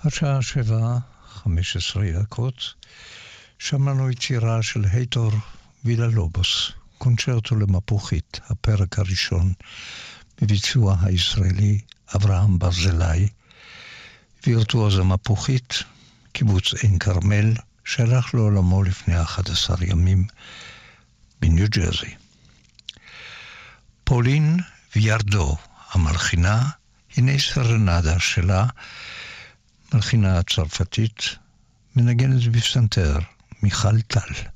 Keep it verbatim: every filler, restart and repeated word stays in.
השעה שבע, חמש עשרה דקות, שמענו יצירה של הייטור וילה-לובוס, קונצ'רטו למפוחית, הפרק הראשון, בביצוע הישראלי אברהם ברזילי, וירטואוז המפוחית, קיבוץ עין כרמל, שהלך לעולמו לפני אחד עשר ימים בניו ג'רזי. פולין וירדו, המלחינה, הנה סרנדה שלה, מלחינה צרפתית, מנגנת בפסנתר, מיכל טל.